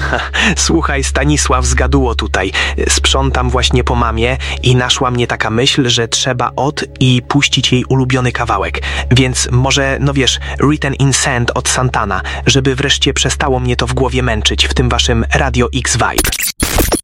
Słuchaj, Stanisław, zgaduło tutaj. Sprzątam właśnie po mamie i naszła mnie taka myśl, że trzeba i puścić jej ulubiony kawałek. Więc może, no wiesz, Written in Sand od Santana, żeby wreszcie przestało mnie to w głowie męczyć w tym waszym Radio X Vibe.